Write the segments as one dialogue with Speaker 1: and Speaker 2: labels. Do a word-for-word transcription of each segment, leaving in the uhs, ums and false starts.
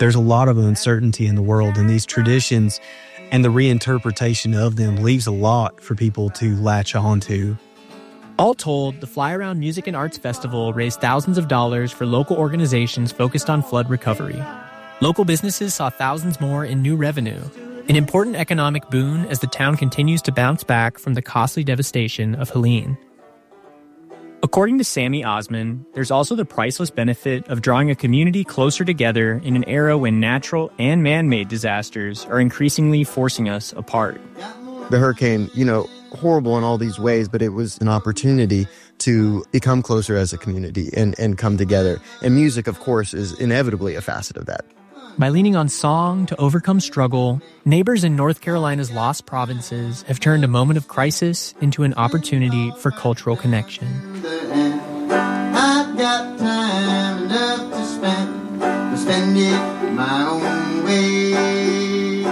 Speaker 1: There's a lot of uncertainty in the world, and these traditions and the reinterpretation of them leaves a lot for people to latch on to.
Speaker 2: All told, the Fly Around Music and Arts Festival raised thousands of dollars for local organizations focused on flood recovery. Local businesses saw thousands more in new revenue, an important economic boon as the town continues to bounce back from the costly devastation of Helene. According to Sammy Osman, there's also the priceless benefit of drawing a community closer together in an era when natural and man-made disasters are increasingly forcing us apart.
Speaker 3: The hurricane, you know, horrible in all these ways, but it was an opportunity to become closer as a community and, and come together. And music, of course, is inevitably a facet of that.
Speaker 2: By leaning on song to overcome struggle, neighbors in North Carolina's Lost Provinces have turned a moment of crisis into an opportunity for cultural connection.
Speaker 4: I've got time enough to spend, to spend it my own way.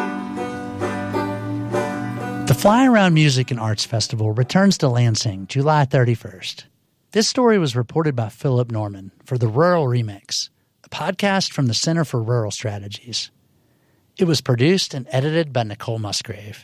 Speaker 5: The Fly Around Music and Arts Festival returns to Lansing July thirty-first. This story was reported by Philip Norman for the Rural Remix, a podcast from the Center for Rural Strategies. It was produced and edited by Nicole Musgrave.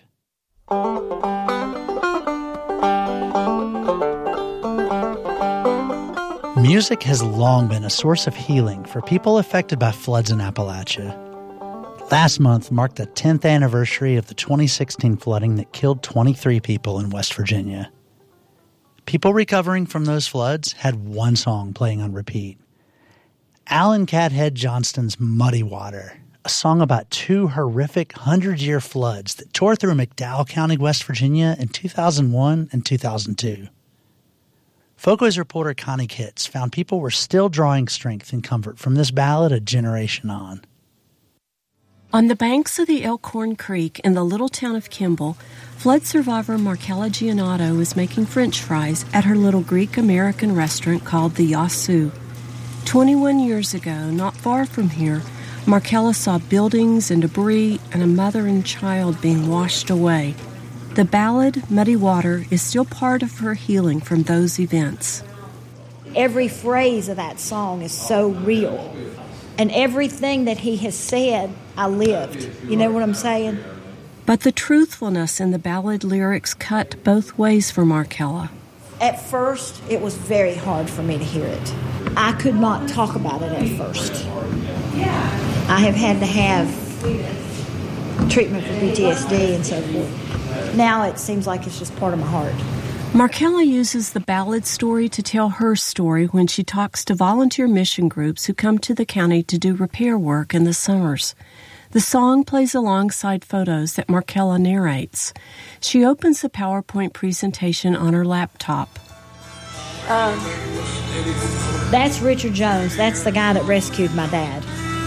Speaker 5: Music has long been a source of healing for people affected by floods in Appalachia. Last month marked the tenth anniversary of the twenty sixteen flooding that killed twenty-three people in West Virginia. People recovering from those floods had one song playing on repeat. Alan Cathead Johnston's Muddy Water, a song about two horrific hundred-year floods that tore through McDowell County, West Virginia in two thousand one and two thousand two. Folkways reporter Connie Kitts found people were still drawing strength and comfort from this ballad a generation on.
Speaker 6: On the banks of the Elkhorn Creek in the little town of Kimball, flood survivor Markella Giannato is making French fries at her little Greek-American restaurant called the Yasu. twenty-one years ago, not far from here, Markella saw buildings and debris and a mother and child being washed away. The ballad, Muddy Water, is still part of her healing from those events.
Speaker 7: Every phrase of that song is so real. And everything that he has said, I lived. You know what I'm saying?
Speaker 6: But the truthfulness in the ballad lyrics cut both ways for Markella.
Speaker 7: At first, it was very hard for me to hear it. I could not talk about it at first. I have had to have treatment for P T S D and so forth. Now it seems like it's just part of my heart.
Speaker 6: Markella uses the ballad story to tell her story when she talks to volunteer mission groups who come to the county to do repair work in the summers. The song plays alongside photos that Markella narrates. She opens the PowerPoint presentation on her laptop.
Speaker 7: Um, that's Richard Jones. That's the guy that rescued my dad.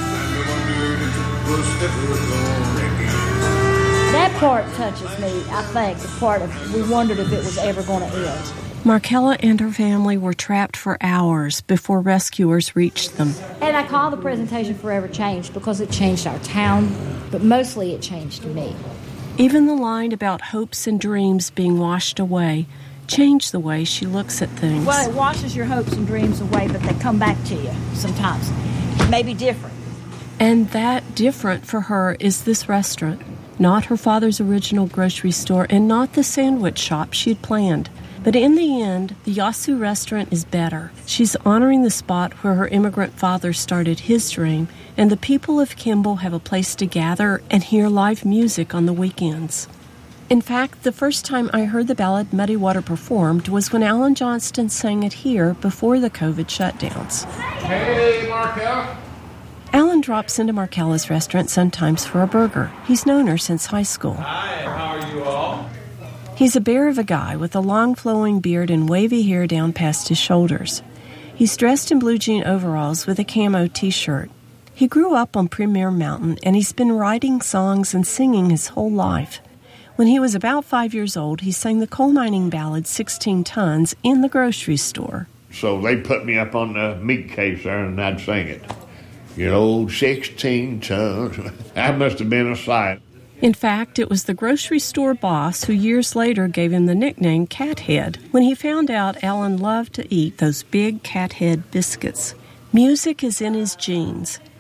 Speaker 7: That part touches me, I think, the part of we wondered if it was ever going to end.
Speaker 6: Markella and her family were trapped for hours before rescuers reached them.
Speaker 7: And I call the presentation Forever Changed because it changed our town, but mostly it changed me.
Speaker 6: Even the line about hopes and dreams being washed away changed the way she looks at things.
Speaker 7: Well, it washes your hopes and dreams away, but they come back to you sometimes. Maybe different.
Speaker 6: And that different for her is this restaurant. Not her father's original grocery store and not the sandwich shop she'd planned. But in the end, the Yasu restaurant is better. She's honoring the spot where her immigrant father started his dream, and the people of Kimball have a place to gather and hear live music on the weekends. In fact, the first time I heard the ballad Muddy Water performed was when Alan Johnston sang it here before the COVID shutdowns.
Speaker 8: Hey, Markella.
Speaker 6: Alan drops into Markella's restaurant sometimes for a burger. He's known her since high school.
Speaker 8: Hi, how are you all?
Speaker 6: He's a bear of a guy with a long flowing beard and wavy hair down past his shoulders. He's dressed in blue jean overalls with a camo t-shirt. He grew up on Premier Mountain, and he's been writing songs and singing his whole life. When he was about five years old, he sang the coal mining ballad sixteen tons in the grocery store.
Speaker 8: So they put me up on the meat case there, and I'd sing it. You know, sixteen tons. That must have been a sight.
Speaker 6: In fact, it was the grocery store boss who years later gave him the nickname Cathead when he found out Alan loved to eat those big Cathead biscuits. Music is in his genes.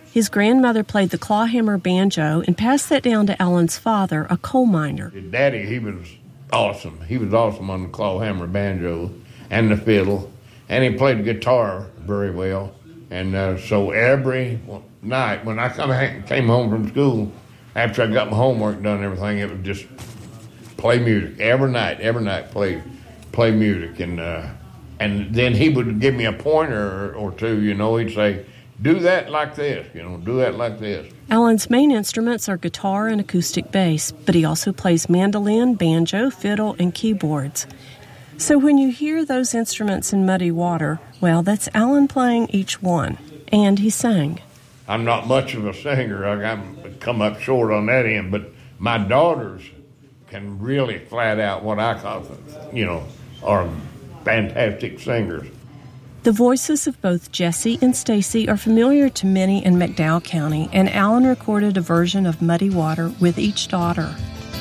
Speaker 6: His grandmother played the clawhammer banjo and passed that down to Alan's father, a coal miner.
Speaker 8: Daddy, he was awesome. He was awesome on the clawhammer banjo and the fiddle, and he played guitar very well. And uh, so every night when I come, came home from school, after I got my homework done and everything, it was just play music. Every night, every night, play play music. And uh, and then he would give me a pointer or, or two, you know. He'd say, do that like this, you know, do that like this.
Speaker 6: Alan's main instruments are guitar and acoustic bass, but he also plays mandolin, banjo, fiddle, and keyboards. So when you hear those instruments in Muddy Water, well, that's Alan playing each one. And he sang.
Speaker 8: I'm not much of a singer. I've come up short on that end, but my daughters can really flat out what I call, you know, are fantastic singers.
Speaker 6: The voices of both Jessie and Stacy are familiar to many in McDowell County, and Alan recorded a version of Muddy Water with each daughter.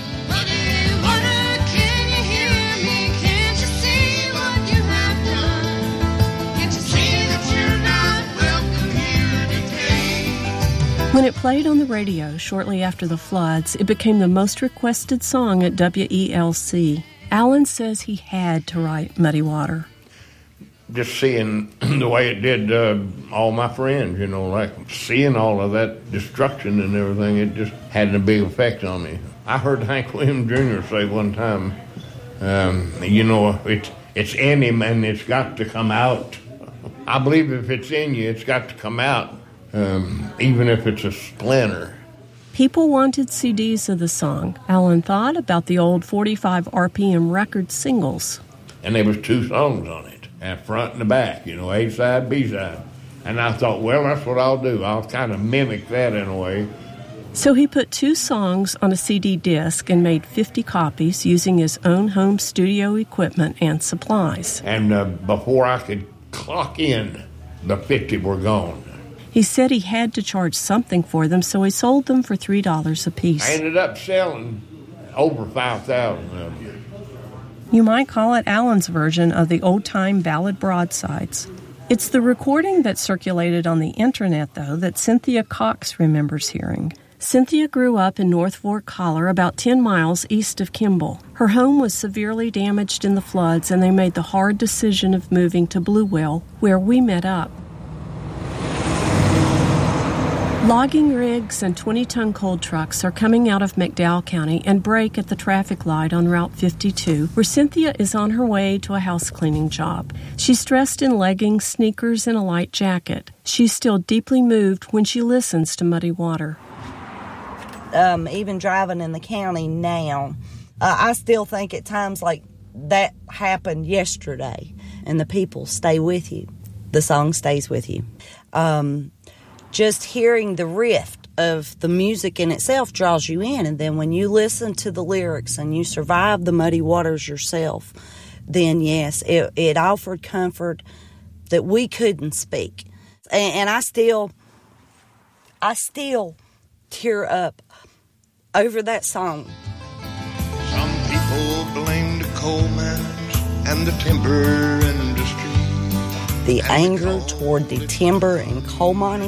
Speaker 6: When it played on the radio shortly after the floods, it became the most requested song at W E L C. Alan says he had to write Muddy Water.
Speaker 8: Just seeing the way it did uh, all my friends, you know, like seeing all of that destruction and everything, it just had a big effect on me. I heard Hank Williams Junior say one time, um, you know, it's, it's in him and it's got to come out. I believe if it's in you, it's got to come out. Um, even if it's a splinter.
Speaker 6: People wanted C Ds of the song. Alan thought about the old forty-five R P M record singles.
Speaker 8: And there was two songs on it, and front and the back, you know, A side, B side. And I thought, well, that's what I'll do. I'll kind of mimic that in a way.
Speaker 6: So he put two songs on a C D disc and made fifty copies using his own home studio equipment and supplies.
Speaker 8: And uh, before I could clock in, the fifty were gone.
Speaker 6: He said he had to charge something for them, so he sold them for three dollars a piece.
Speaker 8: I ended up selling over five thousand of them.
Speaker 6: You might call it Alan's version of the old-time ballad broadsides. It's the recording that circulated on the internet, though, that Cynthia Cox remembers hearing. Cynthia grew up in North Fork Collar, about ten miles east of Kimball. Her home was severely damaged in the floods, and they made the hard decision of moving to Blue Well, where we met up. Logging rigs and twenty-ton coal trucks are coming out of McDowell County and break at the traffic light on Route fifty-two, where Cynthia is on her way to a house cleaning job. She's dressed in leggings, sneakers, and a light jacket. She's still deeply moved when she listens to Muddy Water.
Speaker 9: Um, even driving in the county now, uh, I still think at times like that happened yesterday, and the people stay with you. The song stays with you. Um... Just hearing the riff of the music in itself draws you in. And then when you listen to the lyrics and you survive the muddy waters yourself, then yes, it, it offered comfort that we couldn't speak. And, and I still, I still tear up over that song.
Speaker 10: Some people blame the coal mines and the timber industry.
Speaker 9: The anger toward the timber and coal mining